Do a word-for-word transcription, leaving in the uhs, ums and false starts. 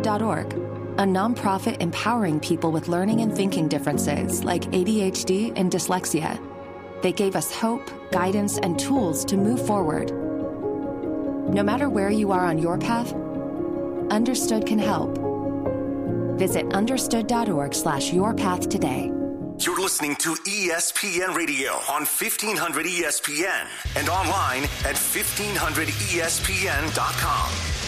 dot org, a nonprofit empowering people with learning and thinking differences like A D H D and dyslexia. They gave us hope, guidance, and tools to move forward. No matter where you are on your path, Understood can help. Visit understood.org slash your path today. You're listening to E S P N Radio on fifteen hundred E S P N and online at fifteen hundred E S P N dot com.